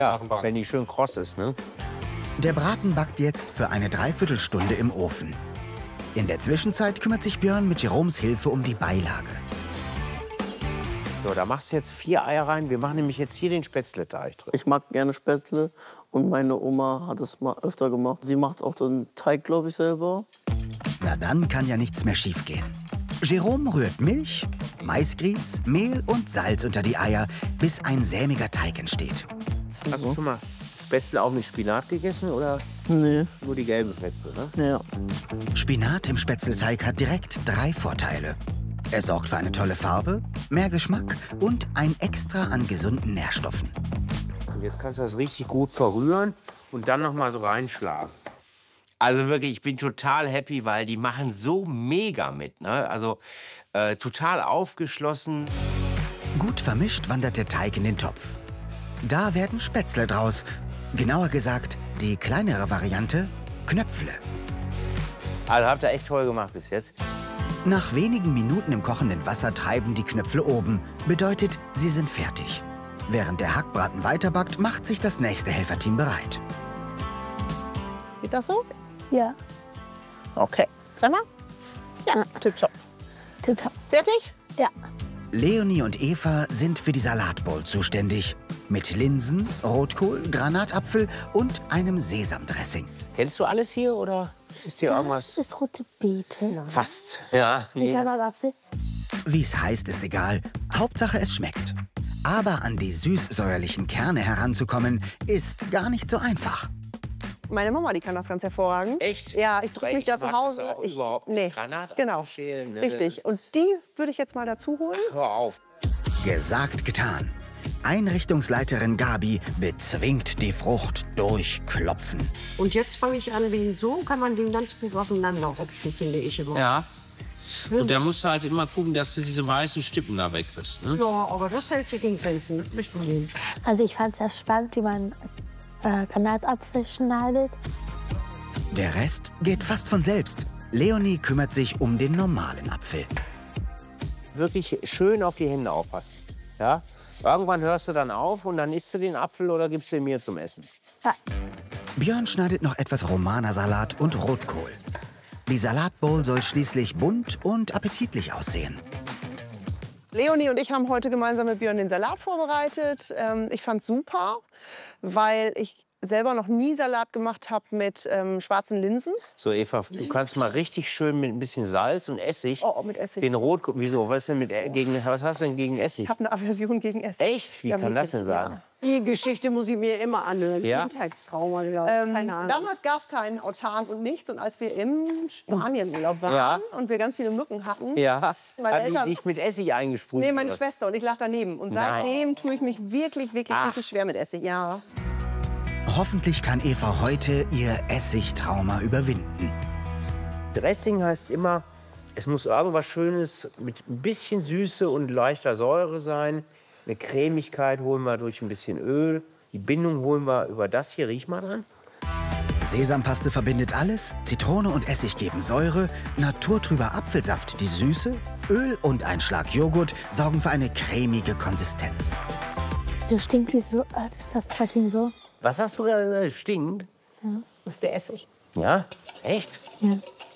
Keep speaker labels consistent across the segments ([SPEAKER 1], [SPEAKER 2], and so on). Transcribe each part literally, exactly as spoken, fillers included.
[SPEAKER 1] Ja, wenn die schön kross ist, ne?
[SPEAKER 2] Der Braten backt jetzt für eine Dreiviertelstunde im Ofen. In der Zwischenzeit kümmert sich Björn mit Jeroms Hilfe um die Beilage.
[SPEAKER 1] So, da machst du jetzt vier Eier rein. Wir machen nämlich jetzt hier den Spätzleteig drin.
[SPEAKER 3] Ich mag gerne Spätzle und meine Oma hat es mal öfter gemacht. Sie macht auch den Teig, glaube ich, selber.
[SPEAKER 2] Na dann kann ja nichts mehr schiefgehen. Jerome rührt Milch, Maisgrieß, Mehl und Salz unter die Eier, bis ein sämiger Teig entsteht.
[SPEAKER 1] Hast du schon mal Spätzle auch mit Spinat gegessen oder
[SPEAKER 3] Nee.
[SPEAKER 1] nur die gelben Spätzle, ne?
[SPEAKER 3] Ja.
[SPEAKER 2] Spinat im Spätzleteig hat direkt drei Vorteile. Er sorgt für eine tolle Farbe, mehr Geschmack und ein Extra an gesunden Nährstoffen.
[SPEAKER 1] Und jetzt kannst du das richtig gut verrühren und dann noch mal so reinschlagen. Also wirklich, ich bin total happy, weil die machen so mega mit, ne? Also äh, total aufgeschlossen.
[SPEAKER 2] Gut vermischt wandert der Teig in den Topf. Da werden Spätzle draus. Genauer gesagt, die kleinere Variante, Knöpfle.
[SPEAKER 1] Also habt ihr echt toll gemacht bis jetzt.
[SPEAKER 2] Nach wenigen Minuten im kochenden Wasser treiben die Knöpfle oben. Bedeutet, sie sind fertig. Während der Hackbraten weiterbackt, macht sich das nächste Helferteam bereit.
[SPEAKER 4] Geht das so?
[SPEAKER 5] Ja,
[SPEAKER 4] Okay. Sag mal. Ja, tipptopp.
[SPEAKER 5] total.
[SPEAKER 4] Fertig?
[SPEAKER 5] Ja.
[SPEAKER 2] Leonie und Eva sind für die Salatbowl zuständig. Mit Linsen, Rotkohl, Granatapfel und einem Sesamdressing.
[SPEAKER 1] Kennst du alles hier oder ist hier
[SPEAKER 5] Das
[SPEAKER 1] irgendwas?
[SPEAKER 5] ist rote Beete.
[SPEAKER 1] Fast. Ja.
[SPEAKER 5] Mit
[SPEAKER 1] Nee.
[SPEAKER 5] Granatapfel.
[SPEAKER 2] Wie es heißt, ist egal. Hauptsache, es schmeckt. Aber an die süß-säuerlichen Kerne heranzukommen, ist gar nicht so einfach.
[SPEAKER 4] Meine Mama, die kann das ganz hervorragend.
[SPEAKER 1] Echt?
[SPEAKER 4] Ja, ich drücke mich da zu Hause.
[SPEAKER 1] Mag das auch
[SPEAKER 4] Ich,
[SPEAKER 1] überhaupt nicht.
[SPEAKER 4] nee,
[SPEAKER 1] Granatapfel
[SPEAKER 4] genau.
[SPEAKER 1] schälen, ne?
[SPEAKER 4] Richtig. Und die würde ich jetzt mal dazu holen.
[SPEAKER 1] Hör auf.
[SPEAKER 2] Gesagt, getan. Einrichtungsleiterin Gabi bezwingt die Frucht durch Klopfen.
[SPEAKER 6] Und jetzt fange ich an, wie so kann man den ganz gut auseinanderrupfen, finde ich immer.
[SPEAKER 1] Ja. Und da musst du halt immer gucken, dass du diese weißen Stippen da wegkriegst. Ne?
[SPEAKER 6] Ja, aber das hält sich in Grenzen. Das möchte man nehmen.
[SPEAKER 5] Also ich fand es sehr spannend, wie man äh, Granatapfel schneidet.
[SPEAKER 2] Der Rest geht fast von selbst. Leonie kümmert sich um den normalen Apfel.
[SPEAKER 1] Wirklich schön auf die Hände aufpassen. Ja? Irgendwann hörst du dann auf und dann isst du den Apfel oder gibst du ihn mir zum Essen.
[SPEAKER 5] Ja.
[SPEAKER 2] Björn schneidet noch etwas Romana-Salat und Rotkohl. Die Salatbowl soll schließlich bunt und appetitlich aussehen.
[SPEAKER 4] Leonie und ich haben heute gemeinsam mit Björn den Salat vorbereitet. Ähm, ich fand's super, weil ich selber noch nie Salat gemacht habe mit ähm, schwarzen Linsen.
[SPEAKER 1] So, Eva, du kannst mal richtig schön mit ein bisschen Salz und Essig
[SPEAKER 4] Oh, mit Essig.
[SPEAKER 1] den Rotkohl. Wieso? Was, ist denn mit, äh, gegen, was hast du denn gegen Essig?
[SPEAKER 4] Ich habe eine Aversion gegen Essig.
[SPEAKER 1] Echt? Wie
[SPEAKER 4] Ja,
[SPEAKER 1] kann das
[SPEAKER 4] wirklich,
[SPEAKER 1] denn sein?
[SPEAKER 6] Die Geschichte muss ich mir immer anhören.
[SPEAKER 1] Ja?
[SPEAKER 6] Kindheitstrauma, glaub ich.
[SPEAKER 4] Ähm,
[SPEAKER 6] Keine Ahnung.
[SPEAKER 4] damals gab es keinen Autark und nichts. Und als wir im Spanienurlaub waren
[SPEAKER 1] Ja.
[SPEAKER 4] und wir ganz viele Mücken hatten,
[SPEAKER 1] Ja.
[SPEAKER 4] Meine
[SPEAKER 1] Hat die
[SPEAKER 4] Eltern-
[SPEAKER 1] dich mit Essig eingesprüht?
[SPEAKER 4] nee, meine
[SPEAKER 1] oder?
[SPEAKER 4] Schwester und ich lag daneben. Und
[SPEAKER 1] Nein.
[SPEAKER 4] seitdem tue ich mich wirklich, wirklich,
[SPEAKER 1] Ach.
[SPEAKER 4] wirklich schwer mit Essig. Ja.
[SPEAKER 2] Hoffentlich kann Eva heute ihr Essigtrauma überwinden.
[SPEAKER 1] Dressing heißt immer, es muss irgendwas Schönes mit ein bisschen Süße und leichter Säure sein. Eine Cremigkeit holen wir durch ein bisschen Öl. Die Bindung holen wir über das hier. Riech mal dran.
[SPEAKER 2] Sesampaste verbindet alles, Zitrone und Essig geben Säure, naturtrüber Apfelsaft die Süße, Öl und ein Schlag Joghurt sorgen für eine cremige Konsistenz.
[SPEAKER 5] So stinkt die so, äh, das Dressing so.
[SPEAKER 1] Was hast du gerade gesagt? Stinkt?
[SPEAKER 4] Das ist der Essig.
[SPEAKER 1] Ja? Echt?
[SPEAKER 5] Ja.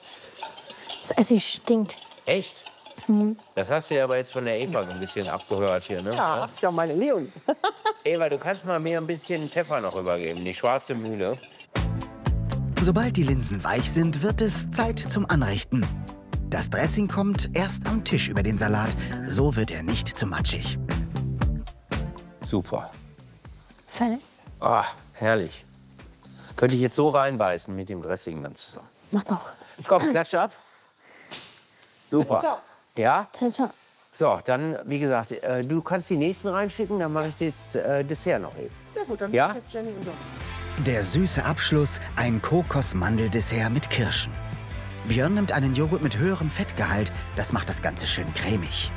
[SPEAKER 5] Das Essig stinkt.
[SPEAKER 1] Echt? Das hast du ja aber jetzt von der Eva so ein bisschen abgehört hier, ne?
[SPEAKER 4] Ja, ist ja meine Leonie.
[SPEAKER 1] Eva, du kannst mal mir ein bisschen Pfeffer noch übergeben, die schwarze Mühle.
[SPEAKER 2] Sobald die Linsen weich sind, wird es Zeit zum Anrichten. Das Dressing kommt erst am Tisch über den Salat, so wird er nicht zu matschig.
[SPEAKER 1] Super.
[SPEAKER 5] Fertig.
[SPEAKER 1] Ah, herrlich. Könnte ich jetzt so reinbeißen mit dem Dressing dann zusammen.
[SPEAKER 5] Mach doch.
[SPEAKER 1] Komm, klatsche ab. Super. Ja?
[SPEAKER 5] Tipptopp.
[SPEAKER 1] So, dann, wie gesagt, äh, du kannst die nächsten reinschicken, dann mache ich das äh, Dessert noch eben.
[SPEAKER 4] Sehr gut, dann
[SPEAKER 1] Ja?
[SPEAKER 4] bin ich jetzt Jenny und John.
[SPEAKER 2] Der süße Abschluss, ein Kokos-Mandeldessert mit Kirschen. Björn nimmt einen Joghurt mit höherem Fettgehalt, das macht das Ganze schön cremig.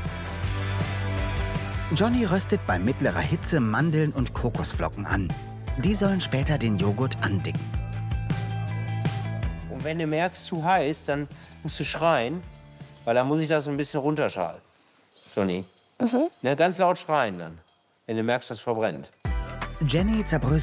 [SPEAKER 2] Johnny röstet bei mittlerer Hitze Mandeln und Kokosflocken an. Die sollen später den Joghurt andicken.
[SPEAKER 1] Und wenn du merkst, zu heiß, dann musst du schreien, weil dann muss ich das ein bisschen runterschalen. Johnny. Mhm. Ne, ganz laut schreien dann, wenn du merkst, das verbrennt.
[SPEAKER 2] Jenny zerbröselt